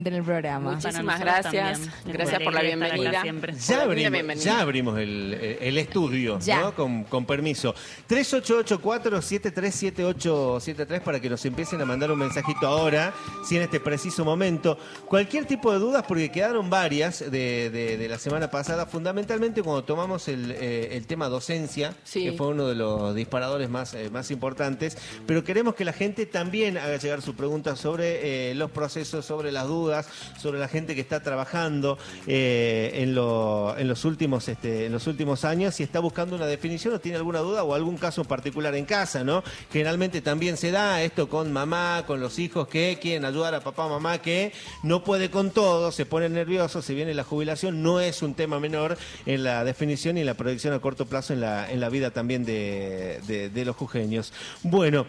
en el programa. Muchísimas gracias. Gracias por la bienvenida. Ya abrimos el estudio, ¿no? Con permiso. 3884-737873 para que nos empiecen a mandar un mensajito ahora, si en este preciso momento. Cualquier tipo de dudas, porque quedaron varias de la semana pasada, fundamentalmente cuando tomamos el tema docencia, que fue uno de los disparadores más importantes, pero queremos que la gente también haga llegar sus preguntas sobre los procesos, sobre las dudas, sobre la gente que está trabajando en los últimos años, si está buscando una definición o tiene alguna duda o algún caso en particular en casa, ¿no? Generalmente también se da esto con mamá, con los hijos que quieren ayudar a papá o mamá que no puede con todo, se pone nervioso, se viene la jubilación, no es un tema menor en la definición y en la proyección a corto plazo en la vida también de los jujeños. Bueno,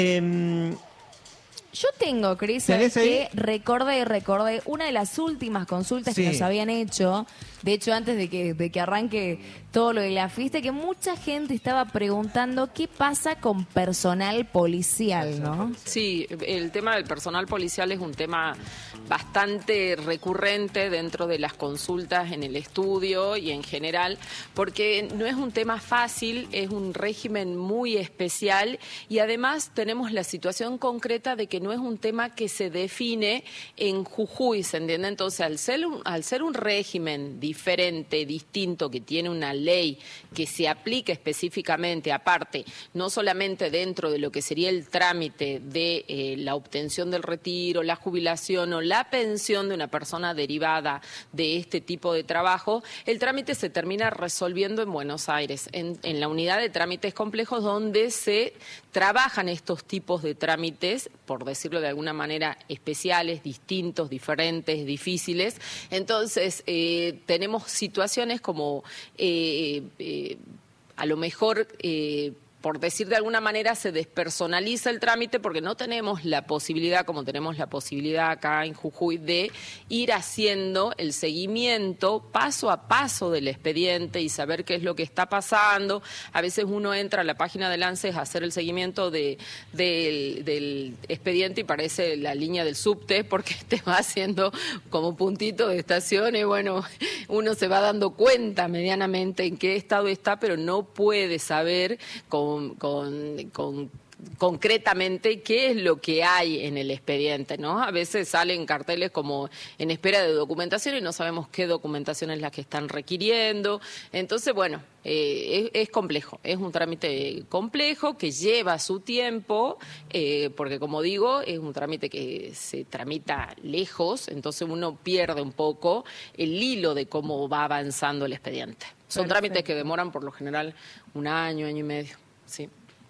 yo tengo, Cris, que recordé una de las últimas consultas que nos habían hecho, de hecho antes de que arranque todo lo de la fiesta, que mucha gente estaba preguntando qué pasa con personal policial, ¿no? Sí, el tema del personal policial es un tema bastante recurrente dentro de las consultas en el estudio y en general, porque no es un tema fácil, es un régimen muy especial y además tenemos la situación concreta de que no es un tema que se define en Jujuy, ¿se entiende? Entonces, al ser un régimen diferente, distinto, que tiene una ley que se aplica específicamente, aparte, no solamente dentro de lo que sería el trámite de la obtención del retiro, la jubilación o la pensión de una persona derivada de este tipo de trabajo, el trámite se termina resolviendo en Buenos Aires, en la unidad de trámites complejos donde se trabajan estos tipos de trámites, por decirlo de alguna manera, especiales, distintos, diferentes, difíciles. Entonces, tenemos situaciones como a lo mejor por decir de alguna manera, se despersonaliza el trámite porque no tenemos la posibilidad, como tenemos la posibilidad acá en Jujuy, de ir haciendo el seguimiento paso a paso del expediente y saber qué es lo que está pasando. A veces uno entra a la página del ANSES a hacer el seguimiento del expediente y parece la línea del subte porque te va haciendo como puntito de estaciones. Bueno, uno se va dando cuenta medianamente en qué estado está, pero no puede saber concretamente qué es lo que hay en el expediente, ¿no? A veces salen carteles como en espera de documentación y no sabemos qué documentación es la que están requiriendo. Entonces, bueno, es complejo, es un trámite complejo que lleva su tiempo, porque como digo, es un trámite que se tramita lejos, entonces uno pierde un poco el hilo de cómo va avanzando el expediente. Son trámites que demoran por lo general un año, año y medio, sí.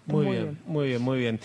Muy bien.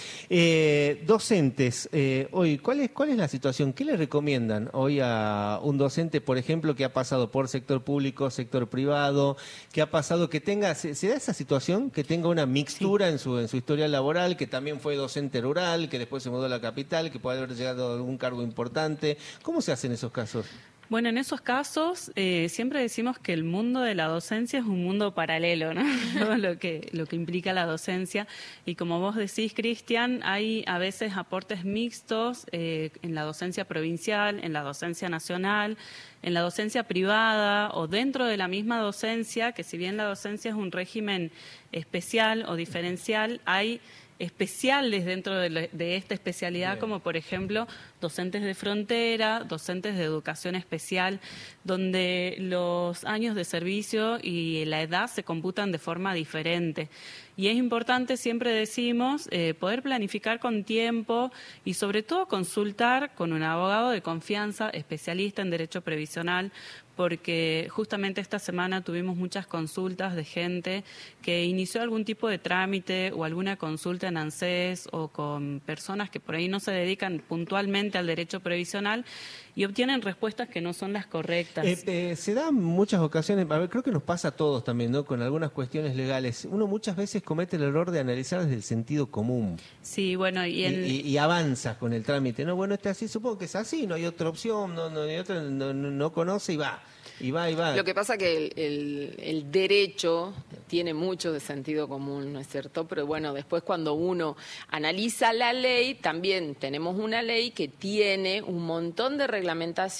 Docentes, hoy, ¿cuál es la situación? ¿Qué le recomiendan hoy a un docente, por ejemplo, que ha pasado por sector público, sector privado, que ha pasado, que tenga, se da esa situación, que tenga una mixtura en su historial laboral, que también fue docente rural, que después se mudó a la capital, que puede haber llegado a algún cargo importante? ¿Cómo se hacen esos casos? Bueno, en esos casos siempre decimos que el mundo de la docencia es un mundo paralelo, ¿no? Todo lo que implica la docencia. Y como vos decís, Cristian, hay a veces aportes mixtos en la docencia provincial, en la docencia nacional, en la docencia privada o dentro de la misma docencia, que si bien la docencia es un régimen especial o diferencial, hay especiales dentro de esta especialidad, como por ejemplo docentes de frontera, docentes de educación especial, donde los años de servicio y la edad se computan de forma diferente. Y es importante, siempre decimos, poder planificar con tiempo y sobre todo consultar con un abogado de confianza, especialista en derecho previsional, porque justamente esta semana tuvimos muchas consultas de gente que inició algún tipo de trámite o alguna consulta en ANSES o con personas que por ahí no se dedican puntualmente al derecho previsional y obtienen respuestas que no son las correctas. Se da muchas ocasiones, a ver, creo que nos pasa a todos también, ¿no? Con algunas cuestiones legales. Uno muchas veces comete el error de analizar desde el sentido común. Sí, bueno, y avanza con el trámite. No, bueno, así, supongo que es así, no hay otra opción, no conoce y va. y va y va. Lo que pasa que el derecho tiene mucho de sentido común, ¿no es cierto? Pero bueno, después cuando uno analiza la ley, también tenemos una ley que tiene un montón de reglamentación